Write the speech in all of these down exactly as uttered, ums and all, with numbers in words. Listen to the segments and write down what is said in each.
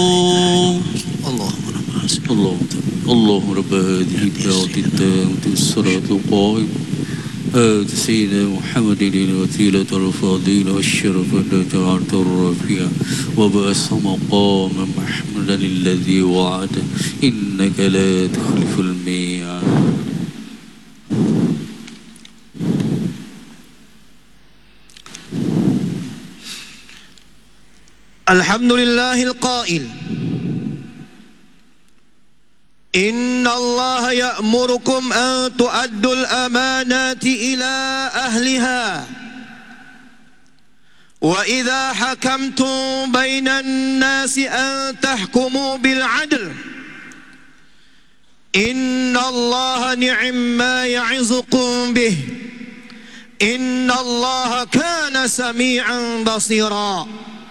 اللهم اللهم رب هذه الدعوة التامة والصلاة القائمة آت سيدنا محمد الوسيلة الفضيلة والشرف الدرجة الرفيعة وبأس مقاما محمودا الذي وعده إنك لا تخلف الميعاد. الحمد لله القائل إن الله يأمركم أن تؤدوا الأمانات إلى أهلها وإذا حكمتم بين الناس أن تحكموا بالعدل إن الله نعم ما يعظكم به إن الله كان سميعا بصيرا.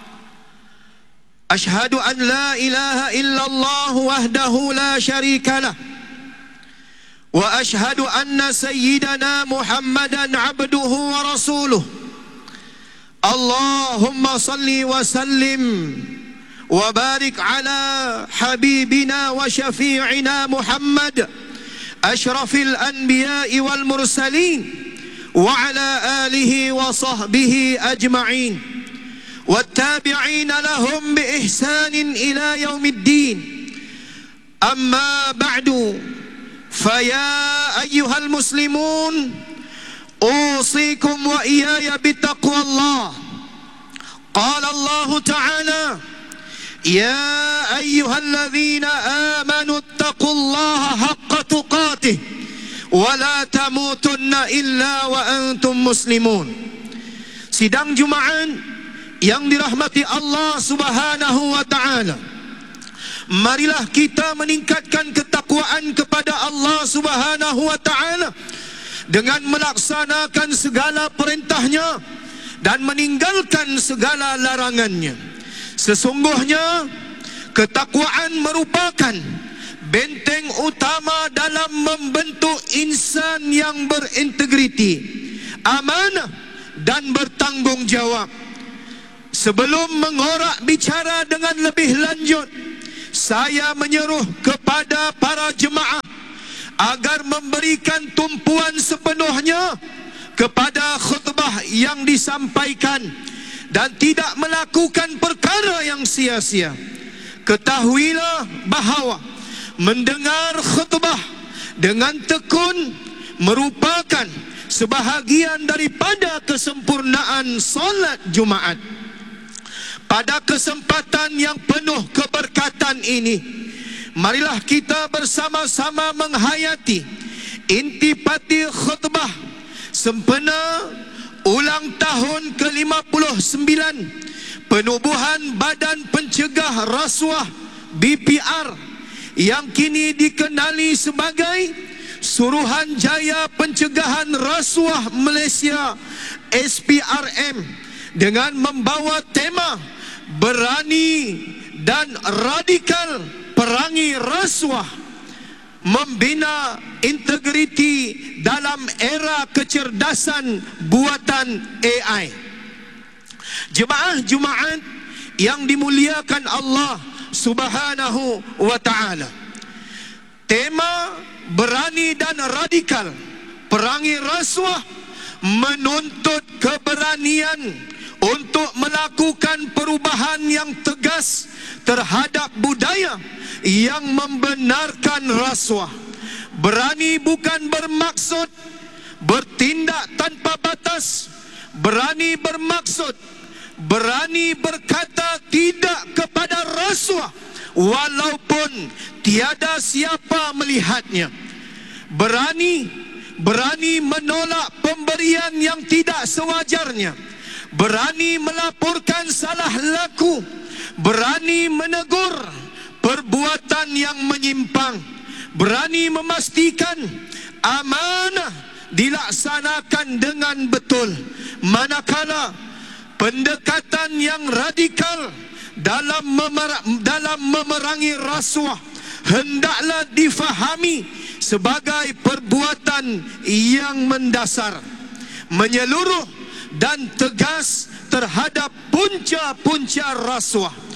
أشهد أن لا إله إلا الله وحده لا شريك له وأشهد أن سيدنا محمدا عبده ورسوله. اللهم صل وسلم وبارك على حبيبنا وشفيعنا محمد أشرف الأنبياء والمرسلين وعلى آله وصحبه أجمعين والتابعين لهم بإحسان إلى يوم الدين. أما بعد فيا أيها المسلمون أوصيكم وإياي بتقوى الله. قال الله تعالى يا أيها الذين آمنوا اتقوا الله حق تقاته ولا تموتن إلا وأنتم مسلمون. Sidang Jumaat yang dirahmati Allah Subhanahu wa taala, marilah kita meningkatkan ketakwaan kepada Allah Subhanahu wa taala dengan melaksanakan segala perintahnya dan meninggalkan segala larangannya. Sesungguhnya ketakwaan merupakan benteng utama dalam membentuk insan yang berintegriti, amanah dan bertanggung jawab. Sebelum mengorak bicara dengan lebih lanjut, saya menyeru kepada para jemaah agar memberikan tumpuan sepenuhnya kepada khutbah yang disampaikan dan tidak melakukan perkara yang sia-sia. Ketahuilah bahawa mendengar khutbah dengan tekun merupakan sebahagian daripada kesempurnaan solat Jumaat. Pada kesempatan yang penuh keberkatan ini, marilah kita bersama-sama menghayati intipati khutbah sempena ulang tahun ke lima puluh sembilan penubuhan Badan Pencegah Rasuah B P R yang kini dikenali sebagai Suruhanjaya Pencegahan Rasuah Malaysia S P R M, dengan membawa tema berani dan radikal perangi rasuah, membina integriti dalam era kecerdasan buatan A I. Jemaah Jumaat yang dimuliakan Allah Subhanahu wa taala, tema berani dan radikal perangi rasuah menuntut keberanian untuk melakukan perubahan yang tegas terhadap budaya yang membenarkan rasuah. Berani bukan bermaksud bertindak tanpa batas. Berani bermaksud berani berkata tidak kepada rasuah walaupun tiada siapa melihatnya. Berani berani menolak pemberian yang tidak sewajarnya. Berani melaporkan salah laku, berani menegur perbuatan yang menyimpang, berani memastikan amanah dilaksanakan dengan betul, manakala pendekatan yang radikal dalam memer- dalam memerangi rasuah hendaklah difahami sebagai perbuatan yang mendasar, menyeluruh dan tegas terhadap punca-punca rasuah.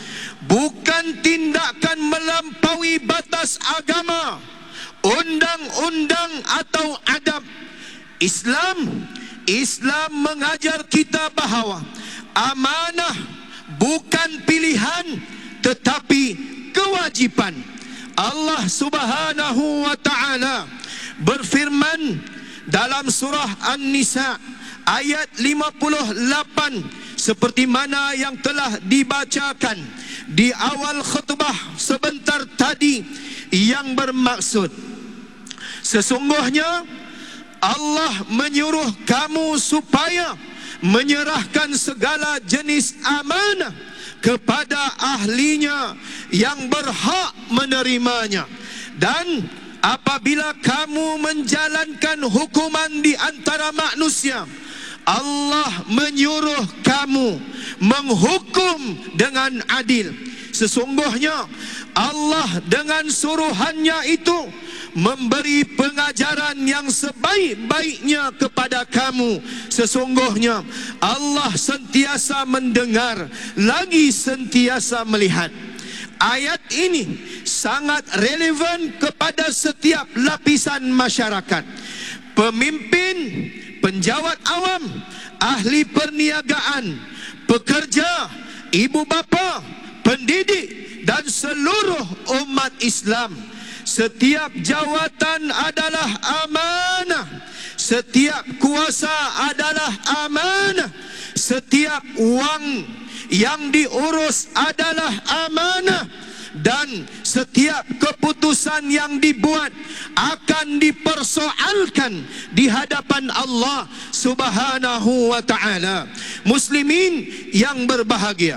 bukan tindakan melampaui batas agama, undang-undang atau adab. Islam Islam mengajar kita bahawa amanah bukan pilihan tetapi kewajipan. Allah Subhanahu wa ta'ala berfirman dalam surah An-Nisa ayat lima puluh lapan, seperti mana yang telah dibacakan di awal khutbah sebentar tadi, yang bermaksud sesungguhnya Allah menyuruh kamu supaya menyerahkan segala jenis amanah kepada ahlinya yang berhak menerimanya, dan apabila kamu menjalankan hukuman di antara manusia, Allah menyuruh kamu menghukum dengan adil. Sesungguhnya Allah dengan suruhannya itu memberi pengajaran yang sebaik-baiknya kepada kamu. Sesungguhnya Allah sentiasa mendengar lagi sentiasa melihat. Ayat ini sangat relevan kepada setiap lapisan masyarakat. Pemimpin, penjawat awam, ahli perniagaan, pekerja, ibu bapa, pendidik dan seluruh umat Islam. Setiap jawatan adalah amanah, setiap kuasa adalah amanah, setiap wang yang diurus adalah amanah, dan setiap keputusan yang dibuat akan dipersoalkan di hadapan Allah Subhanahu wa ta'ala. Muslimin yang berbahagia,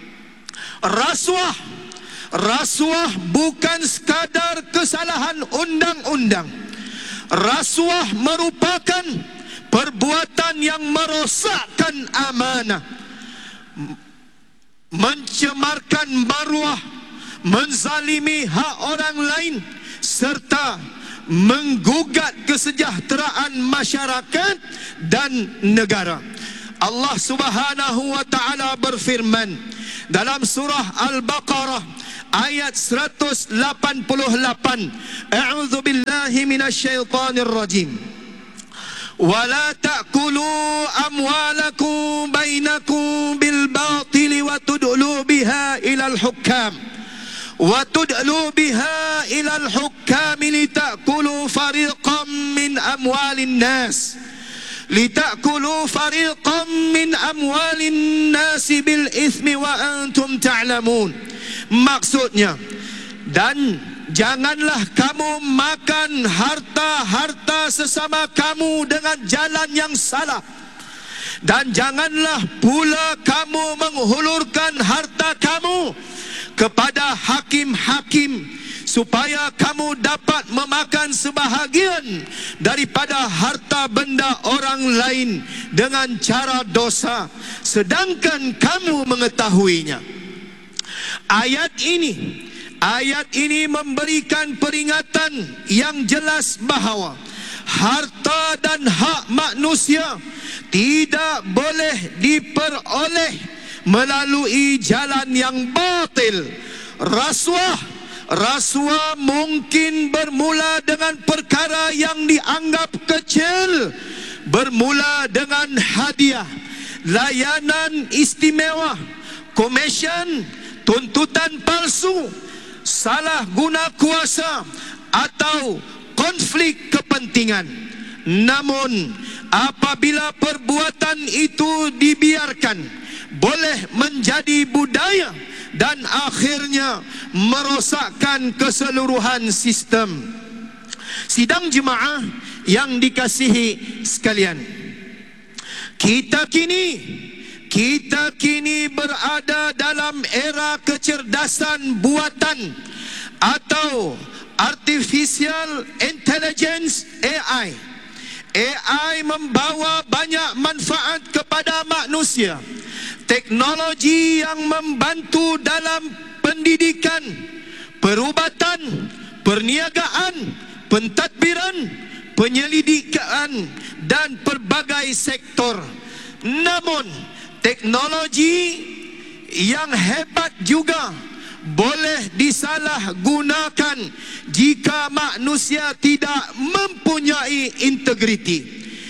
rasuah Rasuah bukan sekadar kesalahan undang-undang. Rasuah merupakan perbuatan yang merosakkan amanah, mencemarkan maruah, menzalimi hak orang lain, serta menggugat kesejahteraan masyarakat dan negara. Allah Subhanahu wa ta'ala berfirman dalam surah Al-Baqarah ayat seratus lapan puluh lapan, A'udzu billahi minasyaitonir rajim. Wala ta'kulu amwalakum bainakum bil batili wa tudlu biha ilal hukam wa tudlu biha ilal hukam litakulu fariqam min amwalin nas litakulu fariqam min amwalin nas bil ithmi wa antum ta'lamun. Maksudnya, dan janganlah kamu makan harta-harta sesama kamu dengan jalan yang salah, dan janganlah pula kamu menghulurkan harta kamu kepada hakim-hakim supaya kamu dapat memakan sebahagian daripada harta benda orang lain dengan cara dosa, sedangkan kamu mengetahuinya. Ayat ini Ayat ini memberikan peringatan yang jelas bahawa harta dan hak manusia tidak boleh diperoleh melalui jalan yang batil. Rasuah Rasuah mungkin bermula dengan perkara yang dianggap kecil, bermula dengan hadiah, layanan istimewa, komision, tuntutan palsu, salah guna kuasa atau konflik kepentingan. Namun apabila perbuatan itu dibiarkan, boleh menjadi budaya dan akhirnya merosakkan keseluruhan sistem. Sidang jemaah yang dikasihi sekalian, kita kini Kita kini berada dalam era kecerdasan buatan atau Artificial Intelligence A I. A I membawa banyak manfaat kepada manusia. Teknologi yang membantu dalam pendidikan, perubatan, perniagaan, pentadbiran, penyelidikan dan pelbagai sektor. Namun teknologi yang hebat juga boleh disalahgunakan jika manusia tidak mempunyai integriti.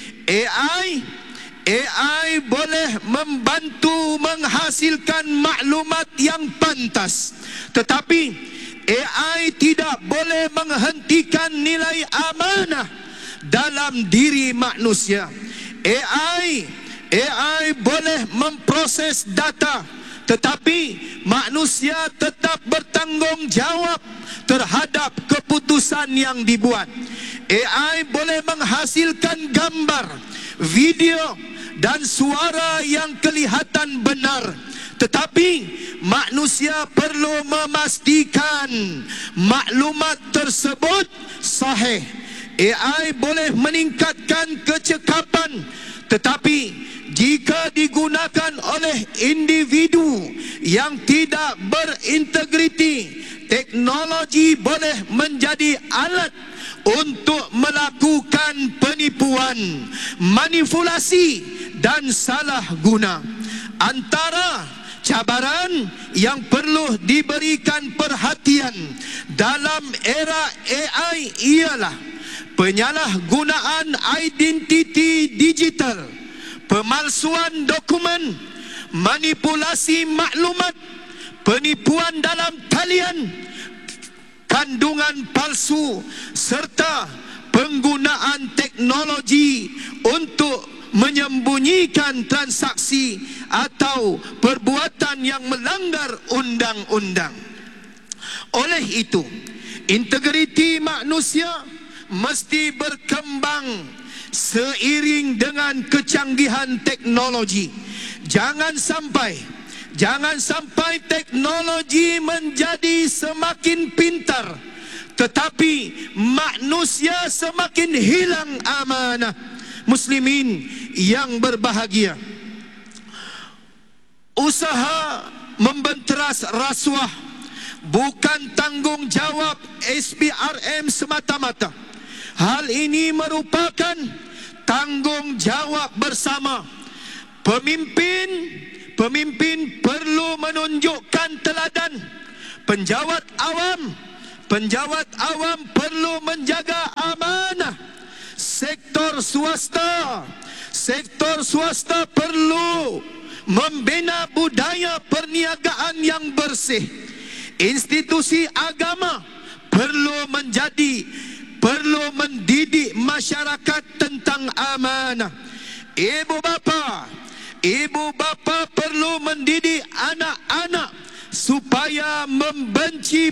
A I A I boleh membantu menghasilkan maklumat yang pantas, tetapi A I tidak boleh menghentikan nilai amanah dalam diri manusia. A I A I boleh memproses data, tetapi manusia tetap bertanggungjawab terhadap keputusan yang dibuat. A I boleh menghasilkan gambar, video dan suara yang kelihatan benar, tetapi manusia perlu memastikan maklumat tersebut sahih. A I boleh meningkatkan kecekapan, tetapi jika digunakan oleh individu yang tidak berintegriti, teknologi boleh menjadi alat untuk melakukan penipuan, manipulasi dan salah guna. Antara cabaran yang perlu diberikan perhatian dalam era A I ialah penyalahgunaan identiti digital, pemalsuan dokumen, manipulasi maklumat, penipuan dalam talian, kandungan palsu, serta penggunaan teknologi untuk menyembunyikan transaksi atau perbuatan yang melanggar undang-undang. Oleh itu, integriti manusia mesti berkembang seiring dengan kecanggihan teknologi. Jangan sampai Jangan sampai teknologi menjadi semakin pintar, tetapi manusia semakin hilang amanah. Muslimin yang berbahagia, usaha membenteras rasuah bukan tanggungjawab S P R M semata-mata. Hal ini merupakan tanggungjawab bersama. Pemimpin Pemimpin perlu menunjukkan teladan. Penjawat awam Penjawat awam perlu menjaga amanah. Sektor swasta Sektor swasta perlu membina budaya perniagaan yang bersih. Institusi agama perlu menjadi Perlu mendidik masyarakat tentang amanah. Ibu bapa Ibu bapa perlu mendidik anak-anak supaya membenci